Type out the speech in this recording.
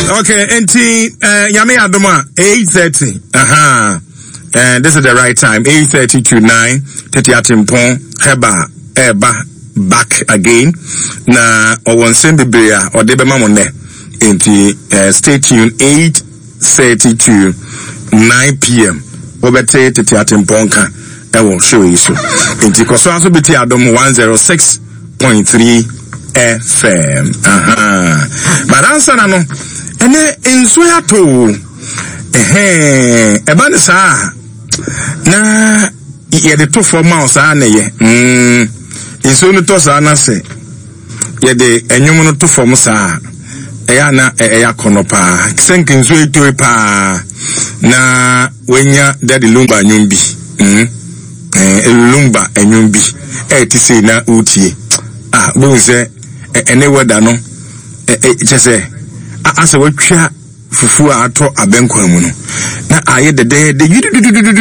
Okay, enti yame adoma 8:30. This is the right time. 8:30 to 9:30 atimpon heba eba back again. Na owonse bebrea or debema monne. Enti stay tuned. 8:30 to 9 p.m. Obete tete atimpon ka ewo show iso. Enti koso aso beti adom 106.3 FM. But answer na no. Ene enso ya to. Eba ne saa. Na ye de to for mouse na ye. Enso no to saa na se. Ye de enwom no to for mo saa. Eya na eya kono pa. Senke enso eto pa. Na wenya daddy lumba nyumbi. Lumba enyumbi. Ti say na utie. Bo se ene weda no chese asa watwa fufu ato abenkwan mu no na aye de